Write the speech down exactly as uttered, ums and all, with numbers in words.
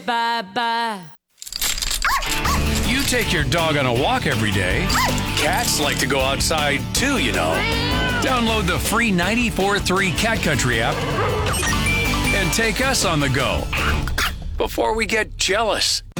Bye-bye. You take your dog on a walk every day. Cats like to go outside too, you know. Download the free ninety-four point three Cat Country app and take us on the go before we get jealous.